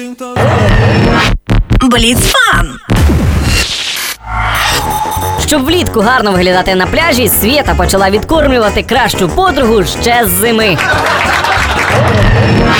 Бліцфан! Щоб влітку гарно виглядати на пляжі, Свєта почала відкормлювати кращу подругу ще з зими.